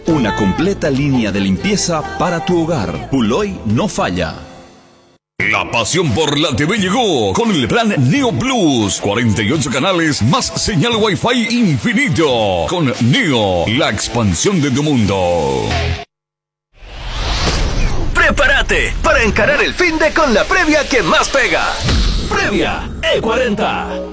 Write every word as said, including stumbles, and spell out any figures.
Una completa línea de limpieza para tu hogar. Puloy no falla. La pasión por la T V llegó con el plan Neo Plus. cuarenta y ocho canales más señal Wi-Fi infinito. Con Neo, la expansión de tu mundo. Prepárate para encarar el finde con la previa que más pega. Previa E cuarenta.